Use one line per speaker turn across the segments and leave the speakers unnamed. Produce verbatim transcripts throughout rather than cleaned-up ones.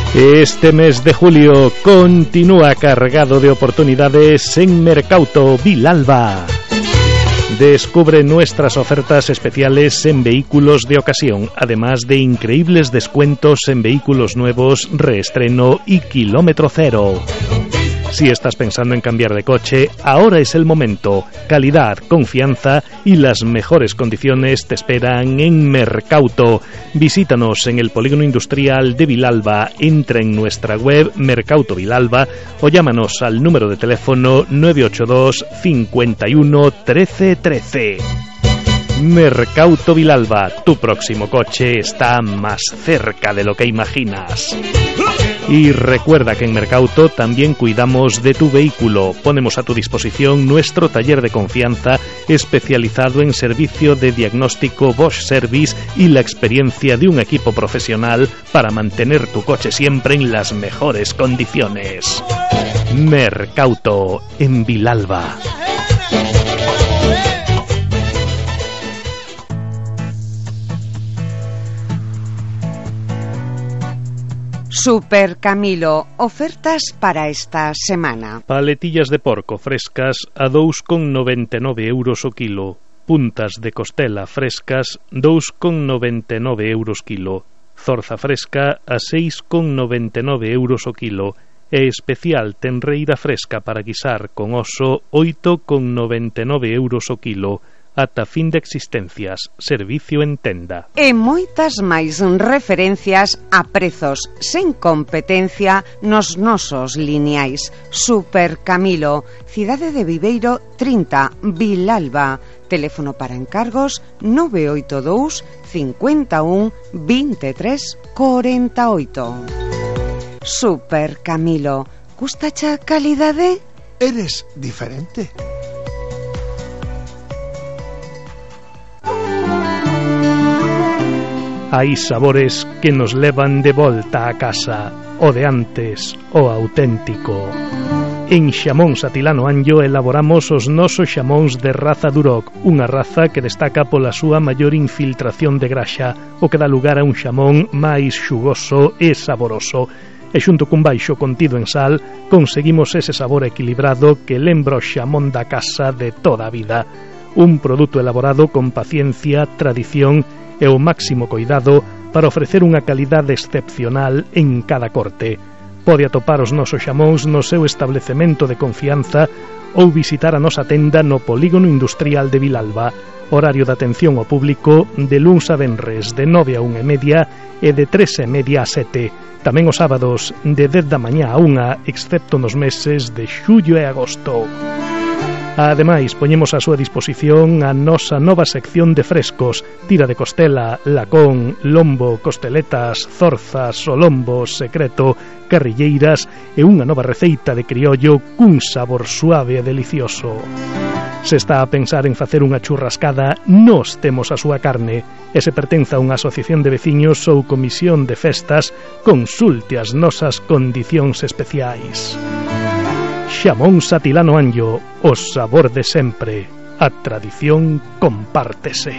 Este mes de julio continúa cargado de oportunidades en Mercauto Vilalba. Descubre nuestras ofertas especiales en vehículos de ocasión, además de increíbles descuentos en vehículos nuevos, reestreno y kilómetro cero. Si estás pensando en cambiar de coche, ahora es el momento. Calidad, confianza y las mejores condiciones te esperan en Mercauto. Visítanos en el Polígono Industrial de Vilalba, entra en nuestra web Mercauto Vilalba o llámanos al número de teléfono nueve ocho dos, cincuenta y uno, trece trece. Mercauto Vilalba, tu próximo coche está más cerca de lo que imaginas. Y recuerda que en Mercauto también cuidamos de tu vehículo. Ponemos a tu disposición nuestro taller de confianza especializado en servicio de diagnóstico Bosch Service y la experiencia de un equipo profesional para mantener tu coche siempre en las mejores condiciones. Mercauto en Vilalba.
Super Camilo, ofertas para esta semana.
Paletillas de porco frescas a dous con noventa e nove euros o kilo. Puntas de costela frescas dous con noventa e nove euros kilo. Zorza fresca a seis con noventa e nove euros o kilo. E especial tenreira fresca para guisar con oso oito con noventa e nove euros o kilo. Ata fin de existencias, servicio en tenda.
E moitas máis referencias a prezos sen competencia nos nosos lineais. Super Camilo, Cidade de Viveiro trinta, Vilalba. Teléfono para encargos nove oito dous, cincuenta e un, veintitrés, cuarenta y ocho. Super Camilo, gustacha calidade?
Eres diferente.
Hai sabores que nos levan de volta a casa, o de antes, o auténtico. En Xamóns Atilano Anllo elaboramos os nosos xamóns de raza Duroc, unha raza que destaca pola súa maior infiltración de graxa, o que dá lugar a un xamón máis xugoso e saboroso. E xunto cun baixo contido en sal, conseguimos ese sabor equilibrado que lembra o xamón da casa de toda a vida. Un produto elaborado con paciencia, tradición e o máximo coidado para ofrecer unha calidade excepcional en cada corte. Pode atopar os nosos xamóns no seu establecemento de confianza ou visitar a nosa tenda no Polígono Industrial de Vilalba. Horario de atención ao público de luns a venres de nove a unha e media e de tres e media a sete. Tamén os sábados de dez da mañá a unha, excepto nos meses de xullo e agosto. Ademais, poñemos a súa disposición a nosa nova sección de frescos, tira de costela, lacón, lombo, costeletas, zorzas, solombo, secreto, carrilleiras e unha nova receita de criollo cun sabor suave e delicioso. Se está a pensar en facer unha churrascada, nós temos a súa carne. E se pertence a unha asociación de veciños ou comisión de festas, consulte as nosas condicións especiais. Xamóns Atilano Anllo, o sabor de sempre. A tradición compártese.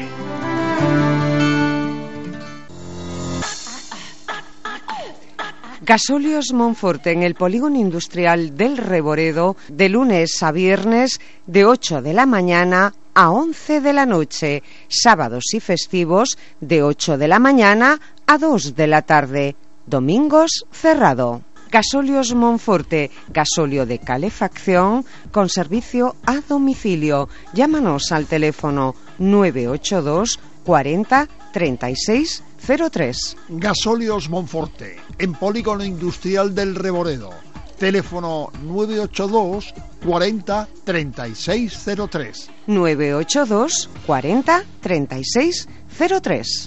Gasóleos Monforte en el Polígono Industrial del Reboredo, de lunes a viernes de ocho de la mañana a once de la noche, sábados y festivos de ocho de la mañana a dos de la tarde, domingos cerrado. Gasóleos Monforte, gasóleo de calefacción con servicio a domicilio. Llámanos al teléfono nueve ocho dos, cuarenta, treinta y seis cero tres.
Gasóleos Monforte, en Polígono Industrial del Reboredo. Teléfono nueve ocho dos, cuarenta, treinta y seis cero tres.
nueve ocho dos, cuarenta, treinta y seis cero tres.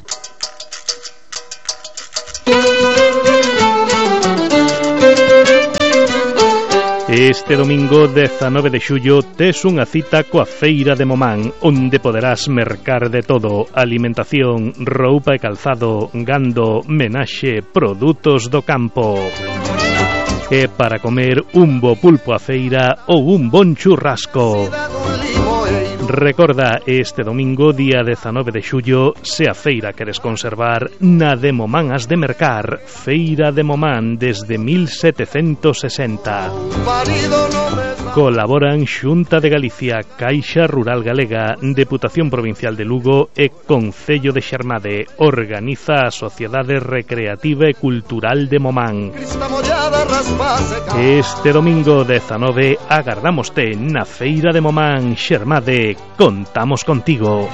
Este domingo dezanove de xullo tes unha cita coa Feira de Momán, onde poderás mercar de todo: alimentación, roupa e calzado, gando, menaxe, produtos do campo. E para comer un bo pulpo a feira ou un bon churrasco. Recorda, este domingo, día dezanove de xullo, se a feira queres conservar, na de Momán has de mercar. Feira de Momán desde mil setecentos sesenta. Colaboran Xunta de Galicia, Caixa Rural Galega, Deputación Provincial de Lugo e Concello de Xermade. Organiza a Sociedade Recreativa e Cultural de Momán. Este domingo dezanove agardámoste na Feira de Momán, Xermade. Contamos contigo.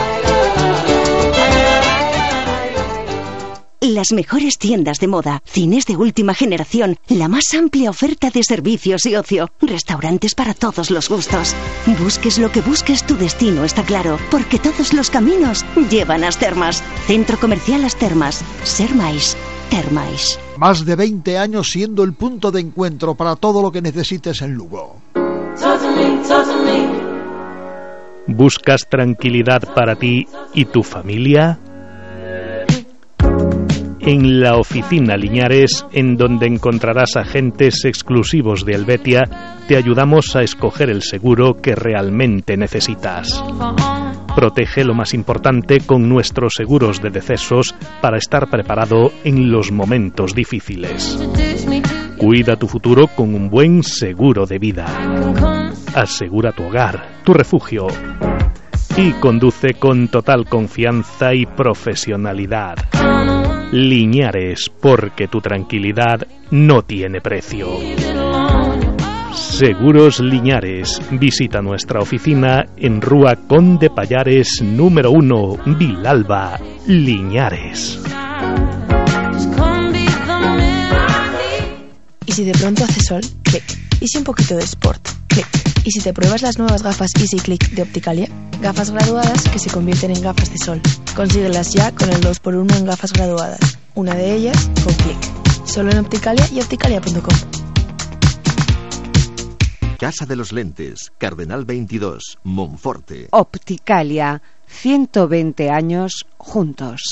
Las mejores tiendas de moda, cines de última generación, la más amplia oferta de servicios y ocio, restaurantes para todos los gustos. Busques lo que busques, tu destino está claro, porque todos los caminos llevan a As Termas. Centro Comercial As Termas. Ser máis, ter máis.
Más de veinte años siendo el punto de encuentro para todo lo que necesites en Lugo.
Totally, totally.
¿Buscas tranquilidad para ti y tu familia? En la oficina Liñares, en donde encontrarás agentes exclusivos de Helvetia, te ayudamos a escoger el seguro que realmente necesitas. Protege lo más importante con nuestros seguros de decesos para estar preparado en los momentos difíciles. Cuida tu futuro con un buen seguro de vida. Asegura tu hogar, tu refugio. Y conduce con total confianza y profesionalidad. Liñares, porque tu tranquilidad no tiene precio. Seguros Liñares. Visita nuestra oficina en Rúa Conde Pallares número uno, Vilalba, Liñares.
¿Y si de pronto hace sol? Clic. ¿Y si un poquito de sport? Clic. ¿Y si te pruebas las nuevas gafas Easy Click de Opticalia? Gafas graduadas que se convierten en gafas de sol. Consíguelas ya con el dos por uno en gafas graduadas. Una de ellas con Clic. Solo en Opticalia y opticalia punto com.
Casa de los Lentes, Cardenal veintidós, Monforte.
Opticalia, ciento veinte años juntos.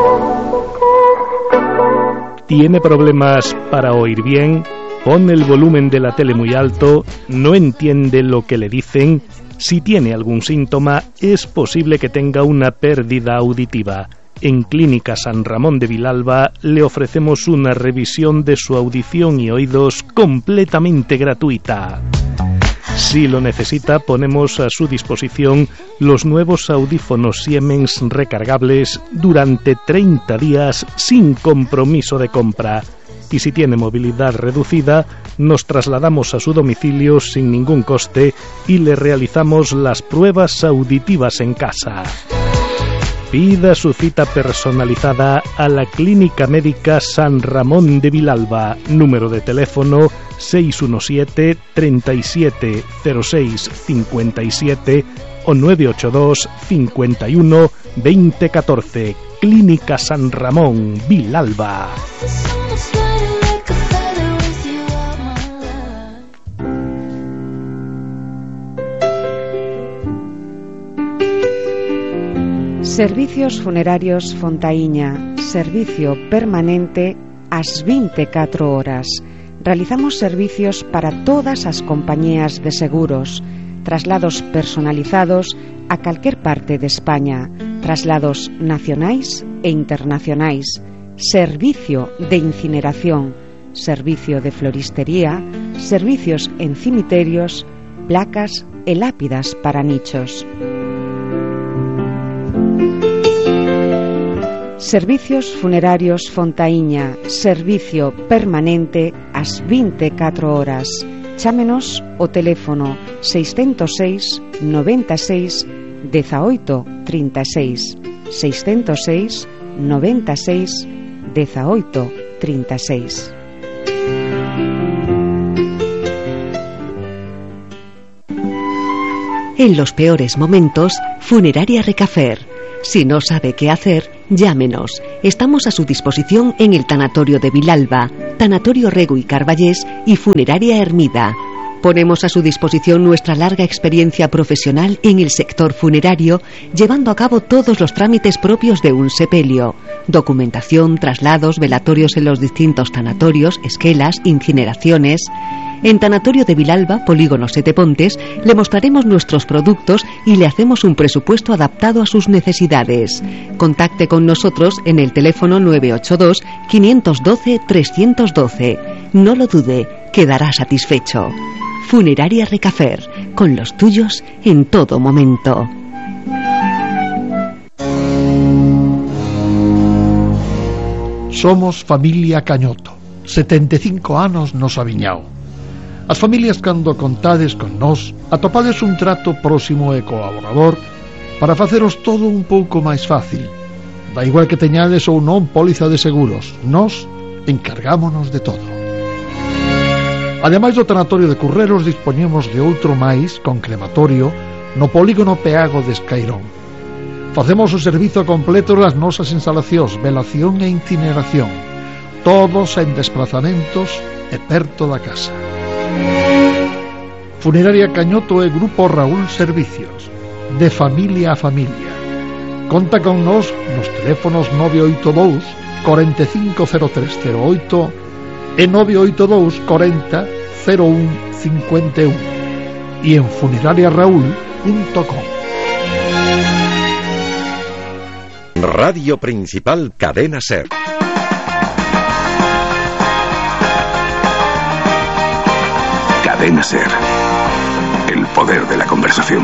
¿Tiene problemas para oír bien? Pone el volumen de la tele muy alto, no entiende lo que le dicen. Si tiene algún síntoma, es posible que tenga una pérdida auditiva. En Clínica San Ramón de Vilalba le ofrecemos una revisión de su audición y oídos completamente gratuita. Si lo necesita, ponemos a su disposición los nuevos audífonos Siemens recargables durante treinta días sin compromiso de compra. Y si tiene movilidad reducida, nos trasladamos a su domicilio sin ningún coste y le realizamos las pruebas auditivas en casa. Pida su cita personalizada a la Clínica Médica San Ramón de Vilalba, número de teléfono seis uno siete, treinta y siete, cero seis, cincuenta y siete o nueve ocho dos, cincuenta y uno, veinte catorce. Clínica San Ramón, Vilalba.
Servicios Funerarios Fontaíña, servicio permanente ás vinte e catro horas. Realizamos servicios para todas as compañías de seguros, traslados personalizados a calquer parte de España, traslados nacionais e internacionais, servicio de incineración, servicio de floristería, servicios en cimiterios, placas e lápidas para nichos. Servicios Funerarios Fontaíña, servicio permanente ás vinte e catro horas. Chámenos o teléfono seiscentos seis, noventa e seis, dezaoito, trinta e seis, seiscentos seis, noventa e seis, dezaoito, trinta e seis.
En los peores momentos, Funeraria Recafer. Si no sabe qué hacer, llámenos. Estamos a su disposición en el Tanatorio de Vilalba, Tanatorio Rego y Carballés y Funeraria Hermida. Ponemos a su disposición nuestra larga experiencia profesional en el sector funerario, llevando a cabo todos los trámites propios de un sepelio: documentación, traslados, velatorios en los distintos tanatorios, esquelas, incineraciones. En Tanatorio de Vilalba, Polígono Sete Pontes, le mostraremos nuestros productos y le hacemos un presupuesto adaptado a sus necesidades. Contacte con nosotros en el teléfono nueve ocho dos, cinco uno dos, tres uno dos. No lo dude, quedará satisfecho. Funeraria Recafer, con los tuyos en todo momento.
Somos familia Cañoto, setenta e cinco anos nos aviñao. As familias cando contades con nós, atopades un trato próximo e colaborador para faceros todo un pouco máis fácil. Da igual que teñades ou non póliza de seguros, nós encargámonos de todo. Ademais do tanatorio de Curreros, dispoñemos de outro máis con crematorio no polígono Peago de Escairón. Facemos o servizo completo das nosas instalacións, velación e incineración, todos en desplazamentos e perto da casa. Funeraria Cañoto e Grupo Raúl Servicios, de familia a familia. Conta con nós nos teléfonos nove oito dous, cuarenta e cinco cero tres cero oito e nove oito dous, cuarenta, cero un, cincuenta y uno e en funeraria raúl punto com.
Radio Principal Cadena Ser.
Cadena Ser. El poder de la conversación.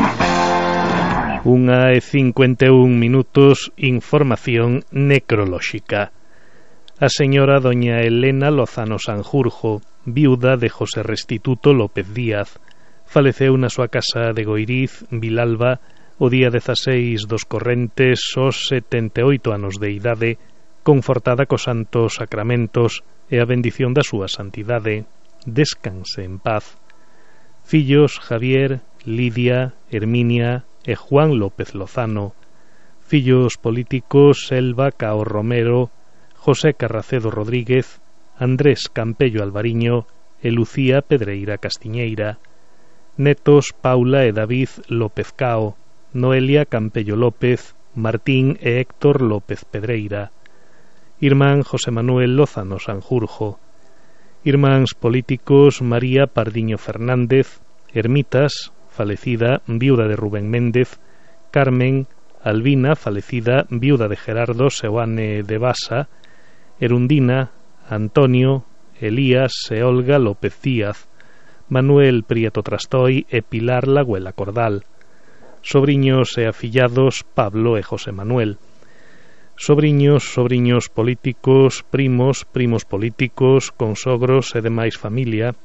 Unha e cincuenta e un minutos, información necrolóxica. A señora doña Elena Lozano Sanjurjo, viuda de José Restituto López Díaz, faleceu na súa casa de Goiriz, Vilalba, o día dezaseis dos correntes, aos setenta e oito anos de idade, confortada cos santos sacramentos e a bendición da súa santidade. Descanse en paz. Fillos Javier, Lidia, Herminia e Juan López Lozano. Fillos políticos Elba Cao Romero, José Carracedo Rodríguez, Andrés Campello Alvariño e Lucía Pedreira Castiñeira. Netos Paula e David López Cao, Noelia Campello López, Martín e Héctor López Pedreira. Irmán José Manuel Lozano Sanjurjo. Irmáns políticos María Pardiño Fernández, Ermitas, falecida, viuda de Rubén Méndez, Carmen, Albina, falecida, viuda de Gerardo Seoane de Basa, Erundina, Antonio, Elías e Olga López Díaz, Manuel Prieto Trastoi e Pilar Lagüela Cordal. Sobriños e afillados Pablo e José Manuel. Sobriños, sobriños políticos, primos, primos políticos, consogros e demais familia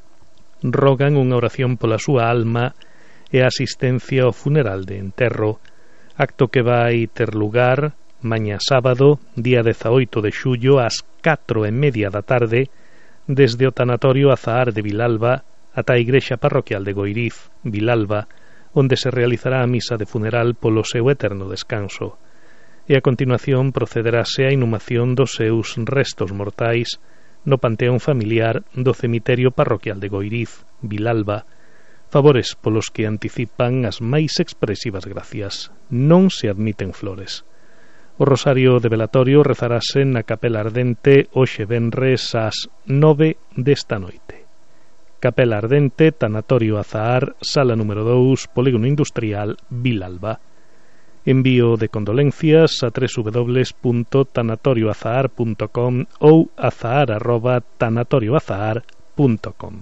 rogan unha oración pola súa alma e a asistencia ao funeral de enterro, acto que vai ter lugar mañá sábado, día dezaoito de xullo, ás catro e media da tarde, desde o tanatorio Azahar de Vilalba ata a igrexa parroquial de Goiriz, Vilalba, onde se realizará a misa de funeral polo seu eterno descanso. E a continuación procederase a inhumación dos seus restos mortais no panteón familiar do cemiterio parroquial de Goiriz, Vilalba, favores polos que anticipan as máis expresivas gracias. Non se admiten flores. O rosario de velatorio rezarase na Capela Ardente hoxe venres ás nove desta noite. Capela Ardente, Tanatorio Azahar, sala número dous, Polígono Industrial, Vilalba. Envío de condolencias a w w w punto tanatorio azahar punto com ou azahar arroba tanatorio azahar punto com.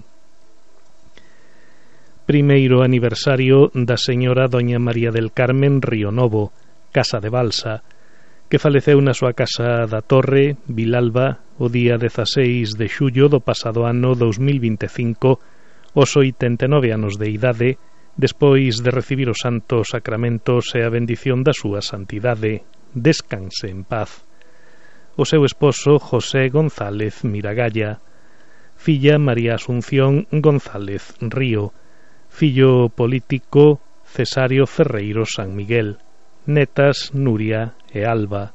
Primeiro aniversario da señora doña María del Carmen Río Novo, Casa de Balsa, que faleceu na súa casa da Torre, Vilalba, o día dezaseis de xullo do pasado ano dous mil vinte e cinco, aos oitenta e nove anos de idade, despois de recibir os santos sacramentos e a bendición da súa santidade. Descanse en paz. O seu esposo José González Miragalla, filla María Asunción González Río, fillo político Cesario Ferreiro San Miguel, netas Nuria e Alba.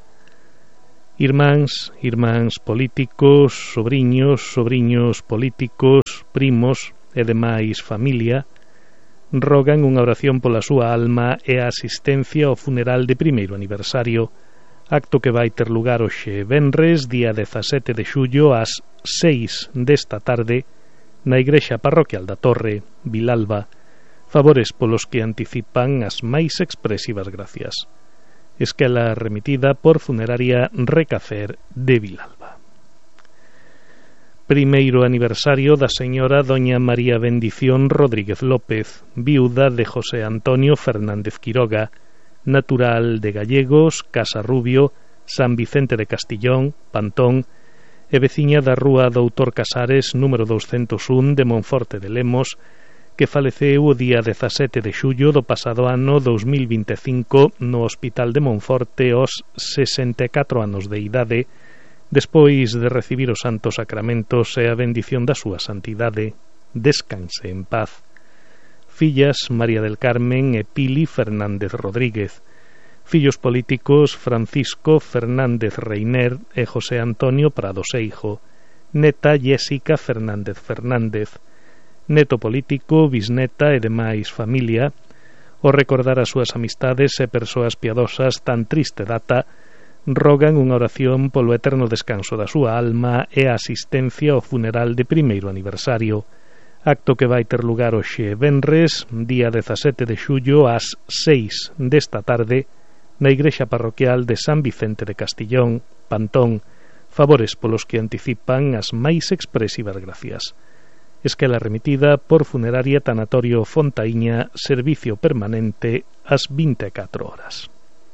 Irmáns, irmáns políticos, sobriños, sobriños políticos, primos e demais familia rogan unha oración pola súa alma e a asistencia ao funeral de primeiro aniversario, acto que vai ter lugar hoxe venres, día dezasete de xullo, ás seis desta tarde, na igrexa parroquial da Torre, Vilalba, favores polos que anticipan as máis expresivas gracias. Esquela remitida por Funeraria Recafer de Vilalba. Primeiro aniversario da señora doña María Bendición Rodríguez López, viuda de José Antonio Fernández Quiroga, natural de Gallegos, Casa Rubio, San Vicente de Castillón, Pantón, e veciña da rúa Doutor Casares, número douscentos un de Monforte de Lemos, que faleceu o día dezasete de xullo do pasado ano dous mil vinte e cinco no Hospital de Monforte aos sesenta e catro anos de idade, despois de recibir os santos sacramentos e a bendición da súa santidade. Descanse en paz. Fillas María del Carmen e Pili Fernández Rodríguez. Fillos políticos Francisco Fernández Reiner e José Antonio Prado Seijo. Neta Jessica Fernández Fernández. Neto político, bisneta e demais familia. O recordar as súas amistades e persoas piadosas tan triste data, rogan unha oración polo eterno descanso da súa alma e a asistencia ao funeral de primeiro aniversario, acto que vai ter lugar hoxe venres, día dezasete de xullo, ás seis desta tarde, na igrexa parroquial de San Vicente de Castillón, Pantón, favores polos que anticipan as máis expresivas gracias. Esquela remitida por Funeraria Tanatorio Fontaíña, servicio permanente ás vinte e catro horas.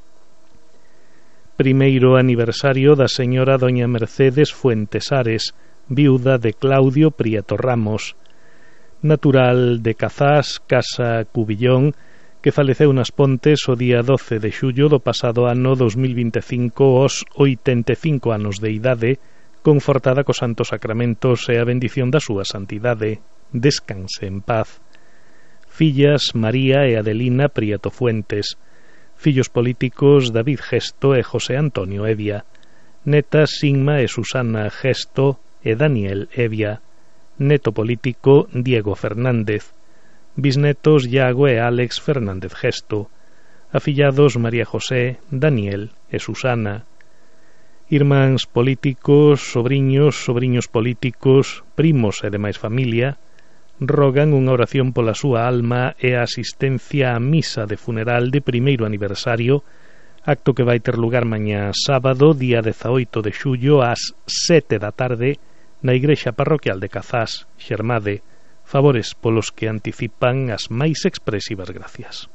Primeiro aniversario da señora doña Mercedes Fuentes Ares, viuda de Claudio Prieto Ramos, natural de Cazás, Casa Cubillón, que faleceu nas Pontes o día doce de xullo do pasado ano dous mil vinte e cinco aos oitenta e cinco anos de idade, confortada cos santos sacramentos e a bendición da súa santidade. Descanse en paz. Fillas María e Adelina Prieto Fuentes. Fillos políticos David Gesto e José Antonio Evia. Netas Sigma e Susana Gesto e Daniel Evia. Neto político Diego Fernández. Bisnetos Iago e Álex Fernández Gesto. Afillados María José, Daniel e Susana. Irmáns políticos, sobriños, sobriños políticos, primos e demais familia, rogan unha oración pola súa alma e a asistencia á misa de funeral de primeiro aniversario, acto que vai ter lugar mañá sábado, día dezaoito de xullo, ás sete da tarde, na igrexa parroquial de Cazás, Xermade, favores polos que anticipan as máis expresivas gracias.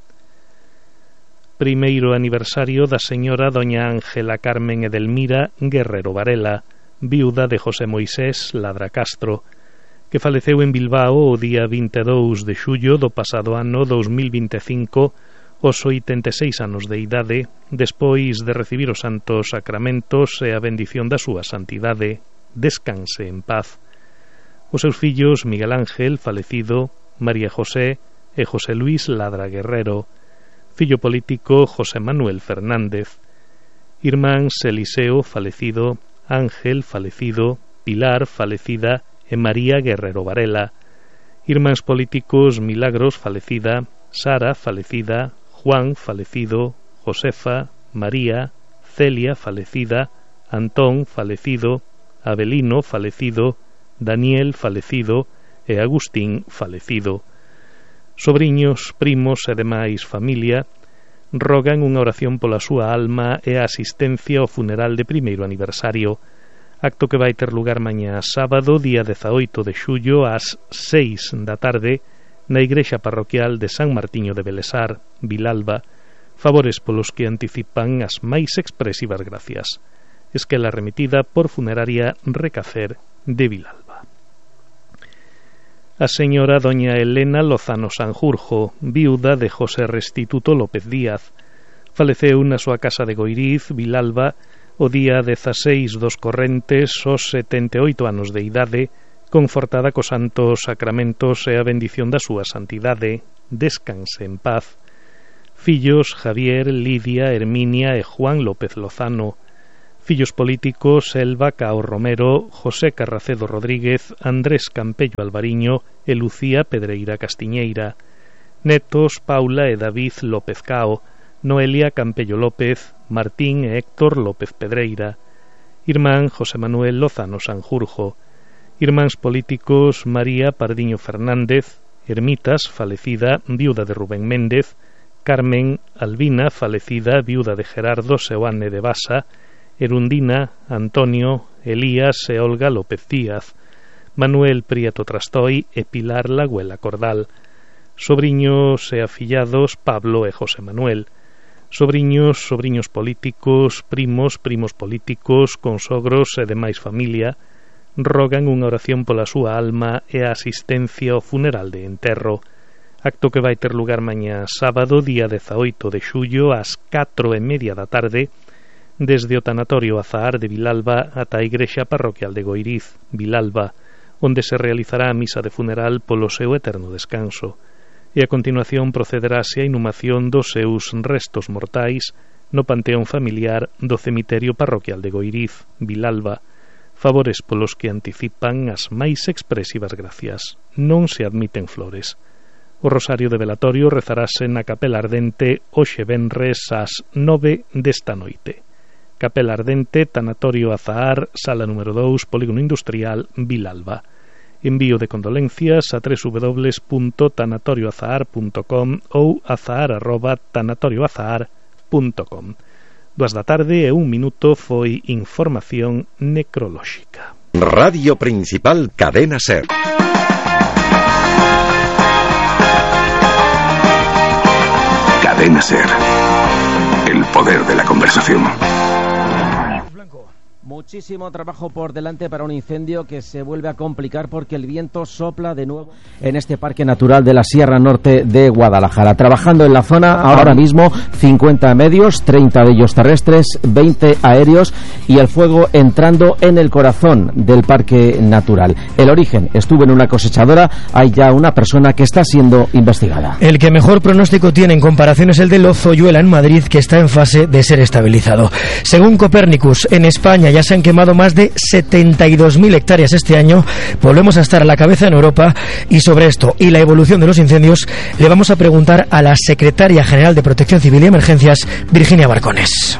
Primeiro aniversario da señora doña Ángela Carmen Edelmira Guerrero Varela, viuda de José Moisés Ladra Castro, que faleceu en Bilbao o día vinte e dous de xullo do pasado ano dous mil vinte e cinco aos oitenta e seis anos de idade, despois de recibir os santos sacramentos e a bendición da súa santidade. Descanse en paz. Os seus fillos Miguel Ángel, falecido, María José e José Luis Ladra Guerrero, fillo político José Manuel Fernández, irmáns Eliseo, falecido, Ángel, falecido, Pilar, falecida e María Guerrero Varela, irmáns políticos Milagros, falecida, Sara, falecida, Juan, falecido, Josefa, María, Celia, falecida, Antón, falecido, Abelino, falecido, Daniel, falecido e Agustín, falecido. Sobriños, primos e demais familia rogan unha oración pola súa alma e a asistencia ao funeral de primeiro aniversario, acto que vai ter lugar mañá sábado, día dezaoito de xullo, ás seis da tarde, na igrexa parroquial de San Martiño de Belesar, Vilalba, favores polos que anticipan as máis expresivas gracias. Esquela remitida por Funeraria Recafer de Vilalba. A señora doña Elena Lozano Sanjurjo, viuda de José Restituto López Díaz, faleceu na súa casa de Goiriz, Vilalba, o día dezaseis dos correntes aos setenta e oito anos de idade, confortada cos santos sacramentos e a bendición da súa santidade. Descanse en paz. Fillos Javier, Lidia, Herminia e Juan López Lozano. Fillos políticos Elba Cao Romero, José Carracedo Rodríguez, Andrés Campello Alvariño e Lucía Pedreira Castiñeira. Netos Paula e David López Cao, Noelia Campello López, Martín e Héctor López Pedreira. Irmán José Manuel Lozano Sanjurjo. Irmáns políticos María Pardiño Fernández, Ermitas, falecida, viuda de Rubén Méndez, Carmen Albina, falecida, viuda de Gerardo Seoane de Basa, Erundina, Antonio, Elías e Olga López Díaz, Manuel Prieto Trastoi e Pilar Lagüela Cordal, sobriños e afillados Pablo e José Manuel, sobriños, sobriños políticos, primos, primos políticos, consogros e demais familia, rogan unha oración pola súa alma e a asistencia ao funeral de enterro, acto que vai ter lugar mañá sábado, día dezaoito de xullo, ás catro e media da tarde, desde o tanatorio Azahar de Vilalba ata a igrexa parroquial de Goiriz, Vilalba, onde se realizará a misa de funeral polo seu eterno descanso, e a continuación procederase a inhumación dos seus restos mortais no panteón familiar do cemiterio parroquial de Goiriz, Vilalba, favores polos que anticipan as máis expresivas gracias. Non se admiten flores. O rosario de velatorio rezarase na Capela Ardente hoxe venres ás nove desta noite. Capela Ardente, Tanatorio Azahar, sala número dous, Polígono Industrial, Vilalba. Envío de condolencias a w w w punto tanatorio azahar punto com ou azahar arroba tanatorio azahar punto com. Duas da tarde e un minuto foi información necrolóxica.
Radio Principal Cadena Ser.
Cadena Ser. El poder de la conversación.
Muchísimo trabajo por delante para un incendio que se vuelve a complicar porque el viento sopla de nuevo en este Parque Natural de la Sierra Norte de Guadalajara. Trabajando en la zona ahora mismo cincuenta medios, treinta de ellos terrestres, veinte aéreos y el fuego entrando en el corazón del Parque Natural. El origen estuvo en una cosechadora, hay ya una persona que está siendo investigada.
El que mejor pronóstico tiene en comparación es el de Lozoyuela en Madrid, que está en fase de ser estabilizado. Según Copernicus, en España ya se han quemado más de setenta y dos mil hectáreas este año. Volvemos a estar a la cabeza en Europa, y sobre esto y la evolución de los incendios le vamos a preguntar a la secretaria general de Protección Civil y Emergencias, Virginia Barcones.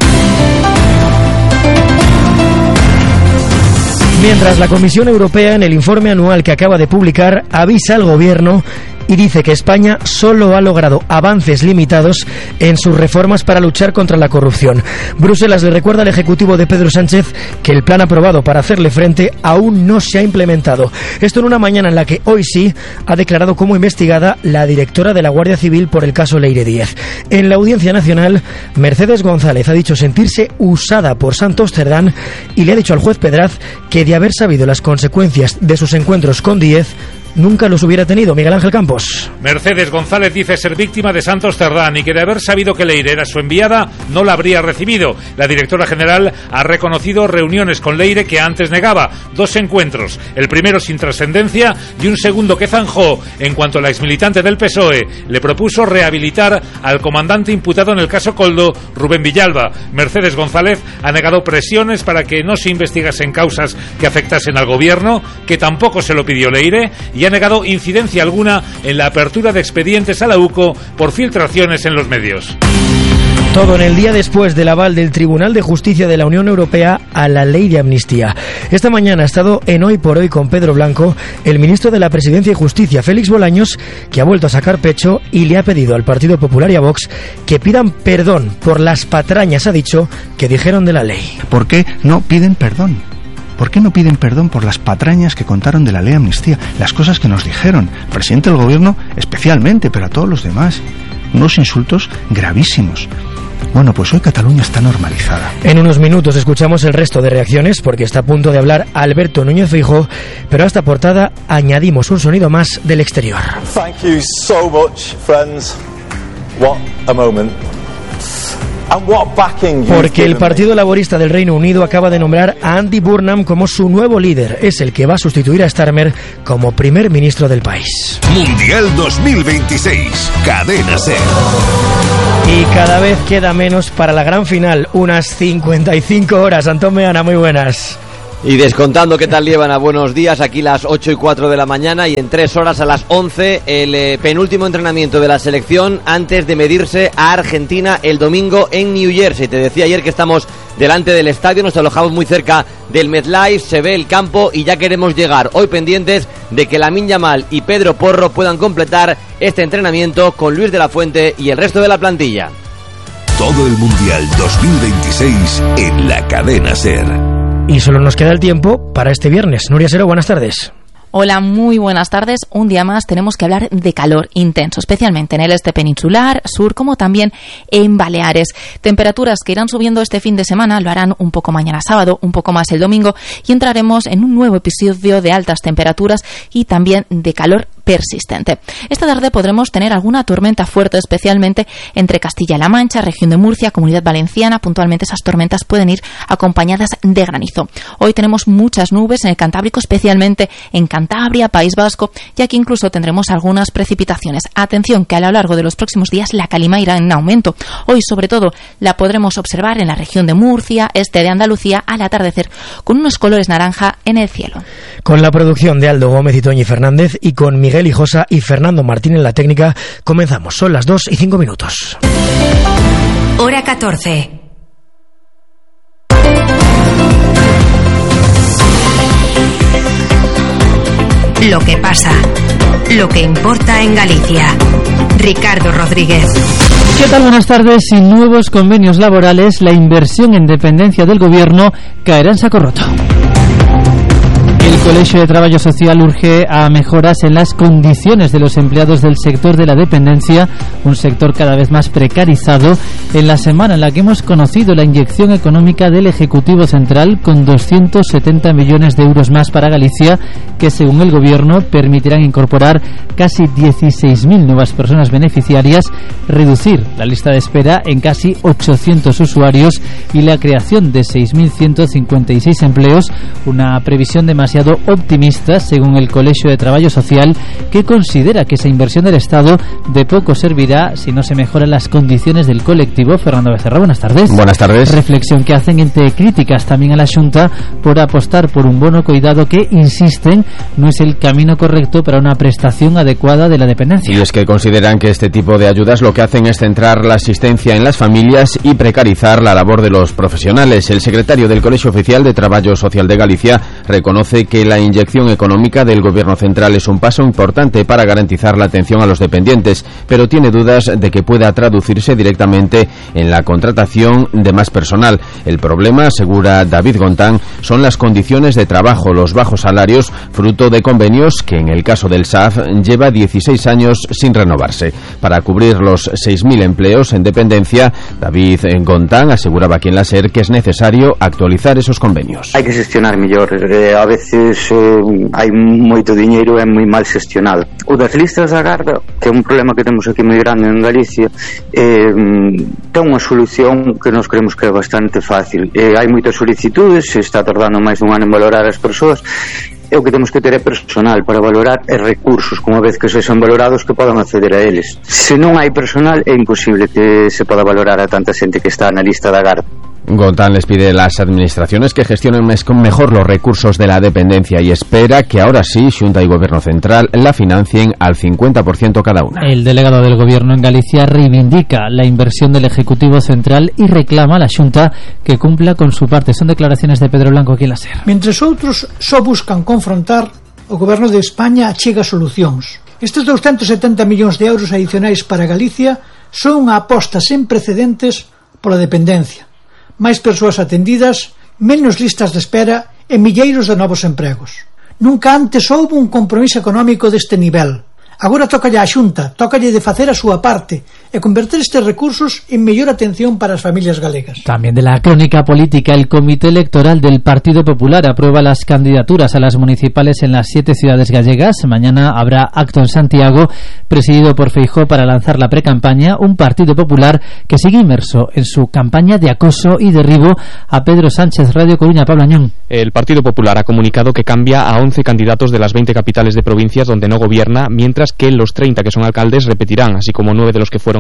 Mientras la Comisión Europea, en el informe anual que acaba de publicar, avisa al Gobierno y dice que España solo ha logrado avances limitados en sus reformas para luchar contra la corrupción. Bruselas le recuerda al Ejecutivo de Pedro Sánchez que el plan aprobado para hacerle frente aún no se ha implementado. Esto en una mañana en la que hoy sí ha declarado como investigada la directora de la Guardia Civil por el caso Leire Díez. En la Audiencia Nacional, Mercedes González ha dicho sentirse usada por Santos Cerdán y le ha dicho al juez Pedraz que de haber sabido las consecuencias de sus encuentros con Díez, nunca los hubiera tenido. Miguel Ángel Campos.
Mercedes González dice ser víctima de Santos Cerdán y que de haber sabido que Leire era su enviada no la habría recibido. La directora general ha reconocido reuniones con Leire que antes negaba, dos encuentros, el primero sin trascendencia y un segundo que zanjó en cuanto la exmilitante del P S O E le propuso rehabilitar al comandante imputado en el caso Koldo, Rubén Villalba. Mercedes González ha negado presiones para que no se investigasen causas que afectasen al gobierno, que tampoco se lo pidió Leire, y ha negado incidencia alguna en la apertura de expedientes a la U C O por filtraciones en los medios.
Todo en el día después del aval del Tribunal de Justicia de la Unión Europea a la ley de amnistía. Esta mañana ha estado en Hoy por Hoy con Pedro Blanco, el ministro de la Presidencia y Justicia, Félix Bolaños, que ha vuelto a sacar pecho y le ha pedido al Partido Popular y a Vox que pidan perdón por las patrañas, ha dicho, que dijeron de la ley.
¿Por qué no piden perdón? ¿Por qué no piden perdón por las patrañas que contaron de la ley de amnistía? Las cosas que nos dijeron, el presidente del gobierno especialmente, pero a todos los demás. Unos insultos gravísimos. Bueno, pues hoy Cataluña está normalizada.
En unos minutos escuchamos el resto de reacciones, porque está a punto de hablar Alberto Núñez Feijóo, pero a esta portada añadimos un sonido más del exterior.
Thank you so much, friends. What a moment.
Porque el Partido Laborista del Reino Unido acaba de nombrar a Andy Burnham como su nuevo líder. Es el que va a sustituir a Starmer como primer ministro del país.
Mundial dos mil veintiséis, Cadena Ser.
Y cada vez queda menos para la gran final, unas cincuenta y cinco horas. Antón Meana, muy buenas.
Y descontando qué tal llevan a buenos días, aquí las ocho y cuatro de la mañana y en tres horas a las once el eh, penúltimo entrenamiento de la selección antes de medirse a Argentina el domingo en New Jersey. Te decía ayer que estamos delante del estadio, nos alojamos muy cerca del MetLife, se ve el campo y ya queremos llegar. Hoy pendientes de que Lamine Yamal y Pedro Porro puedan completar este entrenamiento con Luis de la Fuente y el resto de la plantilla.
Todo el Mundial dos mil veintiséis en la cadena SER.
Y solo nos queda el tiempo para este viernes. Nuria Sero, buenas tardes.
Hola, muy buenas tardes. Un día más tenemos que hablar de calor intenso, especialmente en el este peninsular, sur, como también en Baleares. Temperaturas que irán subiendo este fin de semana, lo harán un poco mañana sábado, un poco más el domingo, y entraremos en un nuevo episodio de altas temperaturas y también de calor persistente. Esta tarde podremos tener alguna tormenta fuerte, especialmente entre Castilla-La Mancha, región de Murcia, Comunidad Valenciana. Puntualmente esas tormentas pueden ir acompañadas de granizo. Hoy tenemos muchas nubes en el Cantábrico, especialmente en Cantabria, País Vasco, y aquí incluso tendremos algunas precipitaciones. Atención, que a lo largo de los próximos días la calima irá en aumento. Hoy, sobre todo, la podremos observar en la región de Murcia, este de Andalucía, al atardecer, con unos colores naranja en el cielo.
Con la producción de Aldo Gómez y Toñi Fernández y con Miguel Hijosa y Fernando Martín en la técnica, comenzamos. Son las dos y cinco minutos.
Hora catorce. Lo que pasa, lo que importa en Galicia. Ricardo Rodríguez.
¿Qué tal? Buenas tardes. Sin nuevos convenios laborales, la inversión en dependencia del gobierno caerá en saco roto. El Colegio de Trabajo Social urge a mejoras en las condiciones de los empleados del sector de la dependencia, un sector cada vez más precarizado, en la semana en la que hemos conocido la inyección económica del Ejecutivo Central con doscientos setenta millones de euros más para Galicia, que según el Gobierno permitirán incorporar casi dieciséis mil nuevas personas beneficiarias, reducir la lista de espera en casi ochocientos usuarios y la creación de seis mil ciento cincuenta y seis empleos, una previsión demasiado optimista según el Colegio de Trabajo Social, que considera que esa inversión del Estado de poco servirá si no se mejoran las condiciones del colectivo. Fernando Becerra, buenas tardes.
Buenas tardes.
Reflexión que hacen entre críticas también a la Xunta por apostar por un bono cuidado que, insisten, no es el camino correcto para una prestación adecuada de la dependencia.
Y es que consideran que este tipo de ayudas lo que hacen es centrar la asistencia en las familias y precarizar la labor de los profesionales. El secretario del Colegio Oficial de Trabajo Social de Galicia reconoce que la inyección económica del Gobierno central es un paso importante para garantizar la atención a los dependientes, pero tiene dudas de que pueda traducirse directamente en la contratación de más personal. El problema, asegura David Gontán, son las condiciones de trabajo, los bajos salarios, fruto de convenios que en el caso del S A F lleva dieciséis años sin renovarse. Para cubrir los seis mil empleos en dependencia, David Gontán aseguraba aquí en la SER que es necesario actualizar esos convenios.
Hai que gestionar mellor, eh, a veces eh, hai moito diñeiro e moi mal gestionado. O das listas da garda, que é un problema que temos aquí moi grande en Galicia, eh, ten unha solución que nos creemos que é bastante fácil. Eh, hai moitas solicitudes, se está tardando máis dun ano en valorar as persoas, e o que temos que ter é personal para valorar e recursos, como a vez que sexan valorados, que podan acceder a eles. Se non hai personal, é imposible que se poda valorar a tanta xente que está na lista da garda.
Gontán les pide a las administraciones que gestionen mejor los recursos de la dependencia y espera que ahora sí Xunta y Gobierno Central la financien al cincuenta por ciento cada una.
El delegado del Gobierno en Galicia reivindica la inversión del Ejecutivo Central y reclama a la Xunta que cumpla con su parte. Son declaraciones de Pedro Blanco aquí en la SER.
Mentres outros só buscan confrontar, o Goberno de España achega solucións. Estes doscientos setenta millóns de euros adicionais para Galicia son unha aposta sen precedentes pola dependencia. Máis persoas atendidas, menos listas de espera e milleiros de novos empregos. Nunca antes houve un compromiso económico deste nivel. Agora tócalle á Xunta, tócalle de facer a súa parte e converter estes recursos en mellor atención para as familias galegas.
También de la crónica política, el Comité Electoral del Partido Popular aprueba las candidaturas a las municipales en las siete ciudades gallegas. Mañana habrá acto en Santiago, presidido por Feijóo para lanzar la precampaña, un Partido Popular que sigue inmerso en su campaña de acoso y derribo a Pedro Sánchez. Radio Coruña, Pablo Añón.
El Partido Popular ha comunicado que cambia a once candidatos de las veinte capitales de provincias donde no gobierna, mientras que los treinta que son alcaldes repetirán, así como nueve de los que fueron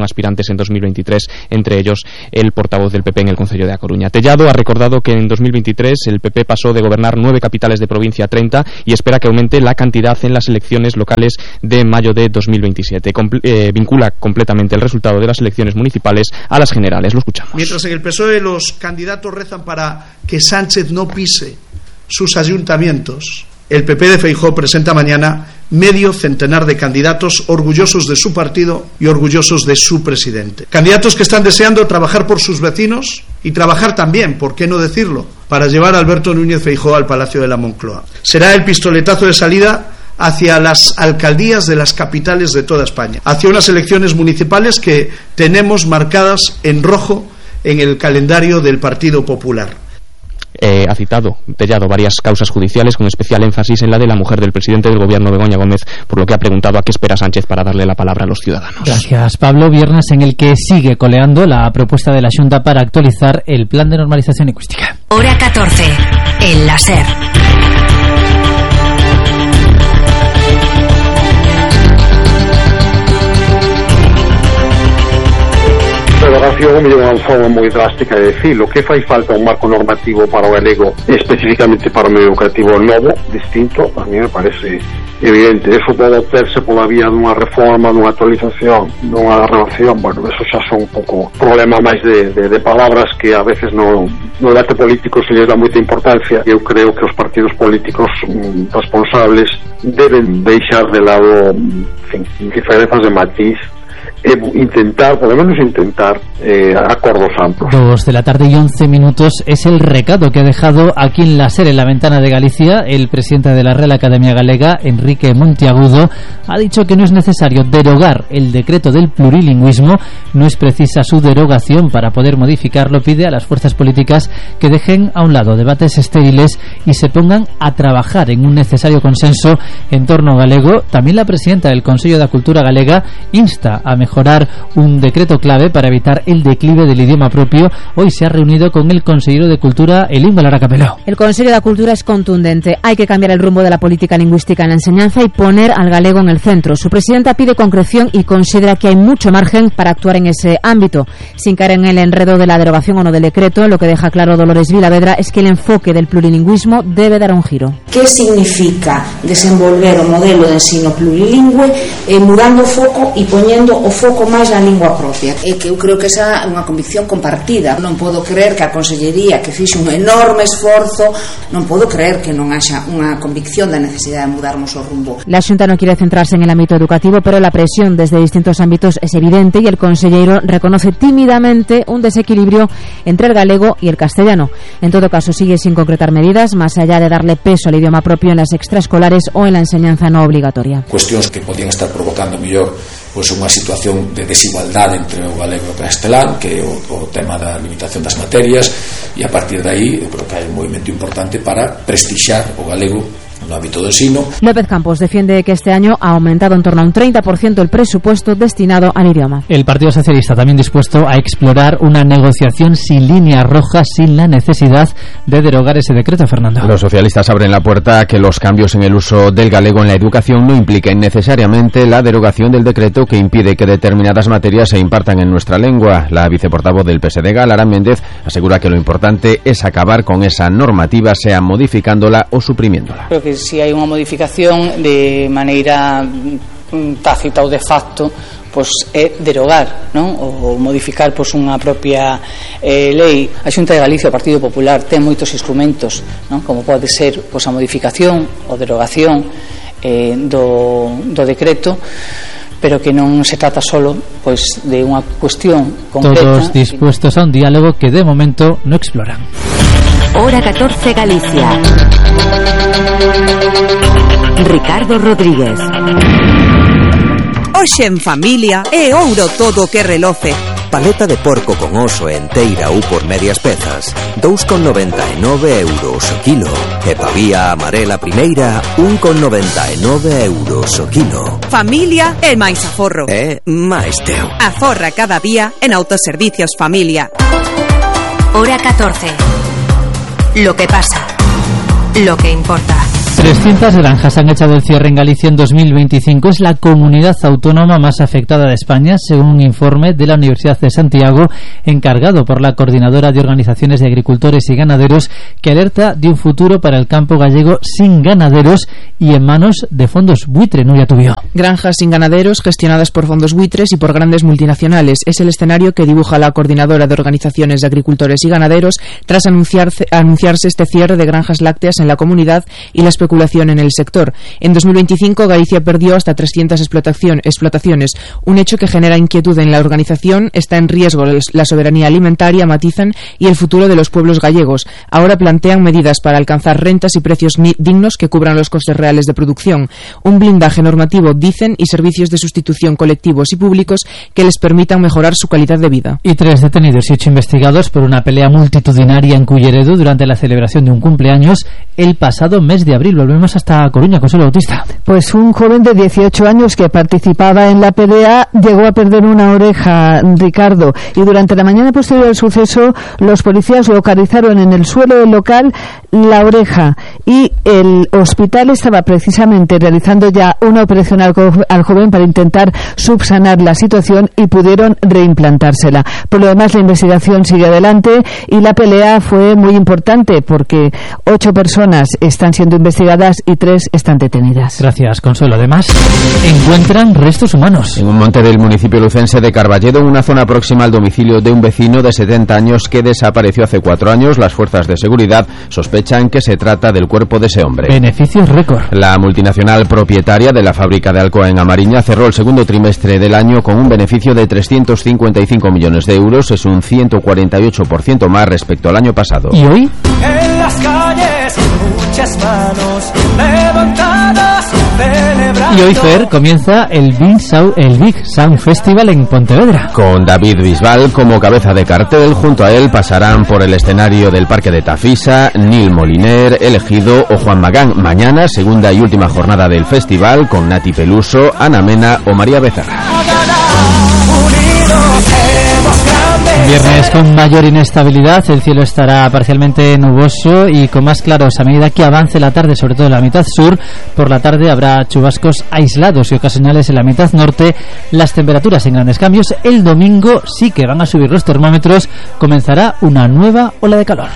son aspirantes en dos mil veintitrés, entre ellos el portavoz del P P en el Concello de A Coruña. Tellado ha recordado que en dos mil veintitrés el P P pasó de gobernar nueve capitales de provincia a treinta y espera que aumente la cantidad en las elecciones locales de mayo de dos mil veintisiete. Compl eh, vincula completamente el resultado de las elecciones municipales a las generales. Lo escuchamos.
Mientras en el P S O E los candidatos rezan para que Sánchez no pise sus ayuntamientos, el P P de Feijóo presenta mañana medio centenar de candidatos orgullosos de su partido y orgullosos de su presidente. Candidatos que están deseando trabajar por sus vecinos y trabajar también, ¿por qué no decirlo?, para llevar a Alberto Núñez Feijóo al Palacio de la Moncloa. Será el pistoletazo de salida hacia las alcaldías de las capitales de toda España, hacia unas elecciones municipales que tenemos marcadas en rojo en el calendario del Partido Popular.
Eh, ha citado Tellado varias causas judiciales, con especial énfasis en la de la mujer del presidente del gobierno, Begoña Gómez, por lo que ha preguntado a qué espera Sánchez para darle la palabra a los ciudadanos.
Gracias, Pablo. Viernes en el que sigue coleando la propuesta de la Xunta para actualizar el plan de normalización lingüística.
Hora catorce, el láser.
Derogación é unha forma moi drástica de decirlo. Que fai falta un marco normativo para o galego, especificamente para o medio educativo novo, distinto? A mí me parece evidente. Eso pode obterse pola vía dunha reforma, dunha actualización, dunha relación. Bueno, eso xa son un pouco problemas máis de, de, de palabras que a veces no, no debate político se les dá moita importancia. Eu creo que os partidos políticos mm, responsables deben deixar de lado, en fin, diferenzas de matiz e intentar, por lo menos intentar, eh, acuerdos amplios.
Dos de la tarde y once minutos es el recado que ha dejado aquí en la SER, en la Ventana de Galicia, el presidente de la Real Academia Galega, Enrique Monteagudo. Ha dicho que no es necesario derogar el decreto del plurilingüismo, no es precisa su derogación para poder modificarlo. Pide a las fuerzas políticas que dejen a un lado debates estériles y se pongan a trabajar en un necesario consenso en torno galego. También la presidenta del Consello de Cultura Galega insta a mejorar un decreto clave para evitar el declive del idioma propio. Hoy se ha reunido con el consejero de Cultura, Elín Lara Capeló.
El Consejo de Cultura es contundente. Hay que cambiar el rumbo de la política lingüística en la enseñanza y poner al galego en el centro. Su presidenta pide concreción y considera que hay mucho margen para actuar en ese ámbito, sin caer en el enredo de la derogación o no del decreto. Lo que deja claro Dolores Vilavedra es que el enfoque del plurilingüismo debe dar un giro.
¿Qué significa desenvolver o modelo de ensino plurilingüe eh, mudando o foco e poñendo o foco máis na lingua propia? É que eu creo que esa é unha convicción compartida. Non podo creer que a Consellería, que fixe un enorme esforzo, non podo creer que non haxa unha convicción da necesidade de mudarmos o rumbo.
La Xunta no quiere centrarse en el ámbito educativo, pero la presión desde distintos ámbitos es evidente y el consellero reconoce tímidamente un desequilibrio entre el galego y el castellano. En todo caso, sigue sin concretar medidas más allá de darle peso al idioma propio en las extraescolares o en la enseñanza no obligatoria.
Cuestións que podían estar provocando mellor pois unha situación de desigualdade entre o galego e o castelán, que é o, o tema da limitación das materias, e a partir de aí eu creo que hai un movimento importante para prestixar o galego no ámbito do ensino.
López Campos defiende que este año ha aumentado en torno a un treinta por ciento el presupuesto destinado al idioma.
El Partido Socialista también dispuesto a explorar una negociación sin líneas rojas, sin la necesidad de derogar ese decreto, Fernando.
Los socialistas abren la puerta a que los cambios en el uso del galego en la educación no impliquen necesariamente la derogación del decreto que impide que determinadas materias se impartan en nuestra lengua. La viceportavoz del P S D G, Lara Méndez, asegura que lo importante es acabar con esa normativa, sea modificándola o suprimiéndola.
Creo que si hai unha modificación de maneira tácita ou de facto, pois é derogar, non? Ou modificar pois unha propia eh, lei. A Xunta de Galicia, o Partido Popular, ten moitos instrumentos, non? Como pode ser pois a modificación ou derogación eh, do, do decreto, pero que non se trata solo pois de unha cuestión concreta.
Todos dispuestos a un diálogo que de momento no exploran.
Hora catorce Galicia. Ricardo Rodríguez.
Hoxe en familia é ouro todo que reloce.
Paleta de porco con oso enteira ou por medias pezas, dous con noventa e nove euros o kilo. E pavía amarela primeira, un con noventa e nove euros o kilo.
Familia é máis aforro.
É máis teu.
Aforra cada día en Autoservicios Familia.
Hora catorce. Lo que pasa. Lo que importa.
Tres trescientas granjas han echado el cierre en Galicia en dos mil veinticinco. Es la comunidad autónoma más afectada de España, según un informe de la Universidad de Santiago, encargado por la Coordinadora de Organizaciones de Agricultores y Ganaderos, que alerta de un futuro para el campo gallego sin ganaderos y en manos de fondos buitre. Nuria Tubio.
Granjas sin ganaderos, gestionadas por fondos buitres y por grandes multinacionales. Es el escenario que dibuja la Coordinadora de Organizaciones de Agricultores y Ganaderos tras anunciarse, anunciarse este cierre de granjas lácteas en la comunidad y la especulación en el sector. En dos mil veinticinco, Galicia perdió hasta trescientas explotación, explotaciones, un hecho que genera inquietud en la organización. Está en riesgo la soberanía alimentaria, matizan, y el futuro de los pueblos gallegos. Ahora plantean medidas para alcanzar rentas y precios dignos que cubran los costes reales de producción. Un blindaje normativo, dicen, y servicios de sustitución colectivos y públicos que les permitan mejorar su calidad de vida.
Y tres detenidos y ocho investigados por una pelea multitudinaria en Culleredo durante la celebración de un cumpleaños el pasado mes de abril. Volvemos hasta Coruña, Consuelo Bautista.
Pues un joven de dieciocho años que participaba en la pelea llegó a perder una oreja, Ricardo, y durante la mañana posterior al suceso los policías localizaron en el suelo del local la oreja y el hospital estaba precisamente realizando ya una operación al, al joven para intentar subsanar la situación y pudieron reimplantársela. Por lo demás, la investigación sigue adelante y la pelea fue muy importante porque ocho personas están siendo investigadas y tres están detenidas.
Gracias, Consuelo. Además, encuentran restos humanos.
En un monte del municipio lucense de Carballedo, en una zona próxima al domicilio de un vecino de setenta años que desapareció hace cuatro años, las fuerzas de seguridad sospechan que se trata del cuerpo de ese hombre.
Beneficios récord.
La multinacional propietaria de la fábrica de Alcoa en Amariña cerró el segundo trimestre del año con un beneficio de trescientos cincuenta y cinco millones de euros. Es un ciento cuarenta y ocho por ciento más respecto al año pasado.
¿Y hoy?
En las calles, muchas manos levantadas, celebrando.
Y hoy, Fer, comienza el Big Sound, el Big Sound Festival en Pontevedra.
Con David Bisbal como cabeza de cartel. Junto a él pasarán por el escenario del Parque de Tafisa Neil Moliner, El Ejido o Juan Magán. Mañana, segunda y última jornada del festival, con Nati Peluso, Ana Mena o María Becerra.
Viernes con mayor inestabilidad, el cielo estará parcialmente nuboso y con más claros a medida que avance la tarde, sobre todo en la mitad sur. Por la tarde habrá chubascos aislados y ocasionales en la mitad norte. Las temperaturas en grandes cambios. El domingo sí que van a subir los termómetros. Comenzará una nueva ola de calor.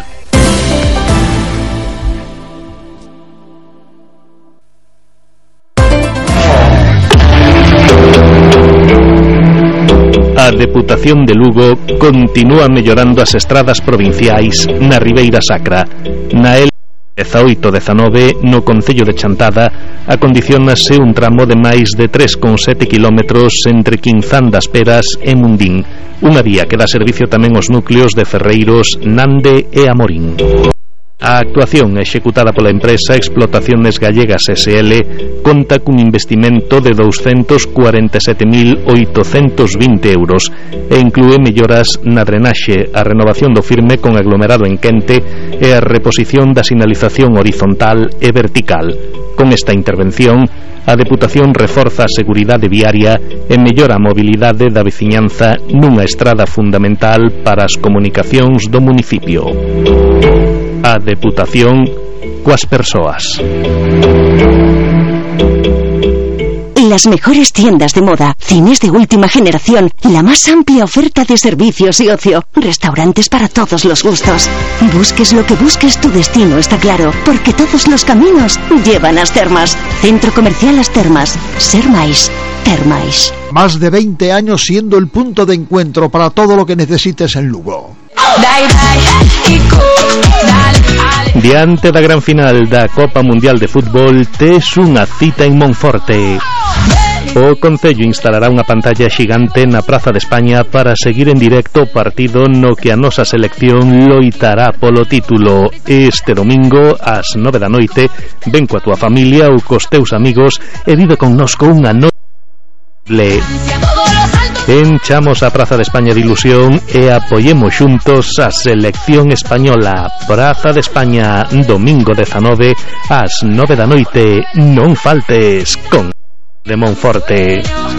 A Deputación de Lugo continúa mellorando as estradas provinciais na Ribeira Sacra. Na L dezaoito dezanove, no concello de Chantada, acondiciónase un tramo de máis de tres coma sete kilómetros entre Quinzán das Peras e Mundín, unha vía que dá servicio tamén aos núcleos de Ferreiros, Nande e Amorín. A actuación executada pola empresa Explotaciones Gallegas S L conta cun investimento de douscentos cuarenta e sete mil oitocentos vinte euros e inclúe melloras na drenaxe, a renovación do firme con aglomerado en quente e a reposición da sinalización horizontal e vertical. Con esta intervención, a Deputación reforza a seguridade viaria e mellora a mobilidade da veciñanza nunha estrada fundamental para as comunicacións do municipio. A Deputación coas persoas.
Las mejores tiendas de moda, cines de última generación, la más amplia oferta de servicios y ocio, restaurantes para todos los gustos. Busques lo que busques, tu destino está claro, porque todos los caminos llevan a As Termas. Centro Comercial As Termas. Ser máis, ter máis.
Más de veinte años siendo el punto de encuentro para todo lo que necesites en Lugo.
Diante da gran final da Copa Mundial de Fútbol, tes unha cita en Monforte. O Concello instalará unha pantalla xigante na Praza de España para seguir en directo o partido no que a nosa selección loitará polo título. Este domingo, ás nove da noite, ven coa tua familia ou cos teus amigos e vive connosco unha noite. Enchamos a Praza de España de ilusión e apoyemos xuntos a selección española. Praza de España, domingo dezanove, ás nove da noite. Non faltes con de Monforte.